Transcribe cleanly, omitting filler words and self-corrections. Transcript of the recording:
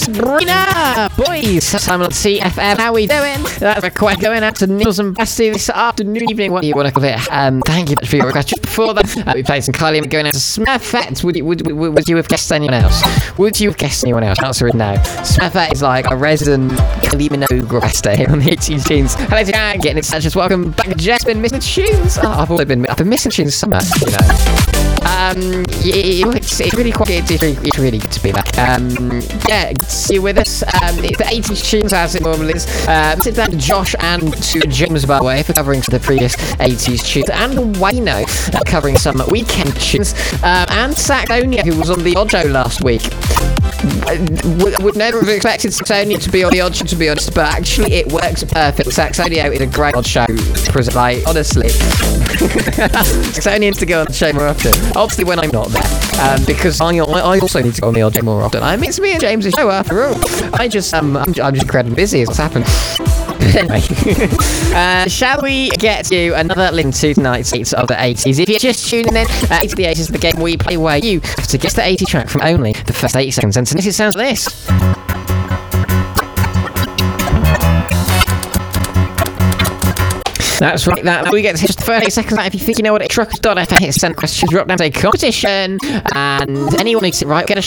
Sabrina! Boys, time on CFM. How we doing? That's a quite going out to Niels and Basti this afternoon, evening, what do you want to call it? Thank you for your request. Just before that, we played some Kylie going out to Smurfette. Would you have guessed anyone else? Would you have guessed anyone else? Answer is no. Smurfette is like a resident Kylie Minogue requester here on the 80s Tunes. Hello to you, getting excited. Just welcome back. Jess, been missing tunes. I've been missing tunes so much, you know. It's really quite good. It's really good to be back. Yeah, see you with us. It's the 80s tunes as it normally is. Sit down to Josh and to James, by the way, for covering the previous 80s tunes, and Wayno covering some weekend tunes, and Saxonia, who was on the Odd Show last week. Would never have expected Saxonia to be on the Odd Show, to be honest, but actually it works perfect. Saxonia is a great Odd Show, like, honestly. Saxonia needs to go on the show more often. Obviously when I'm not there, because I also need to go on the Odd Show more often. It's me and James' show after all. I'm just incredibly busy is what's happened. Anyway, shall we get you another link to tonight's hits of the 80s? If you're just tuning in, 80 the 80s is the game we play where you have to guess the 80 track from only the first 80 seconds. And this sounds like this. That's right, that we get to just the first 8 seconds. If you think you know what it truckers.fm, hit send questions, drop down to a competition, and anyone who gets it right, get a